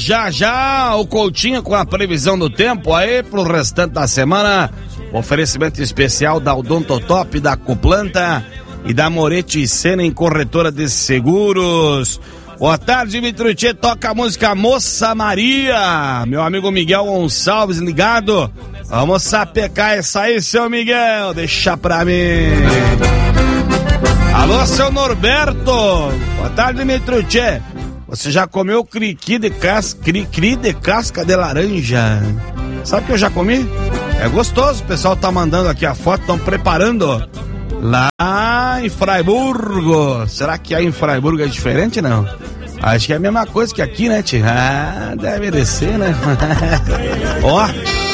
já já o Coutinho com a previsão do tempo aí pro restante da semana. Oferecimento especial da Odontotop, da Coplanta e da Moretti e Sena em corretora de seguros. Boa tarde, Mitruchet, toca a música Moça Maria. Meu amigo Miguel Gonçalves ligado. Vamos sapecar essa aí, seu Miguel, deixa pra mim. Alô, seu Norberto. Boa tarde, Mitruchet. Você já comeu cri de casca de laranja? Sabe o que eu já comi? É gostoso, o pessoal tá mandando aqui a foto, estão preparando lá em Fraiburgo. Será que aí em Fraiburgo é diferente, não? Acho que é a mesma coisa que aqui, né, tio? Ah, deve descer, né? Ó.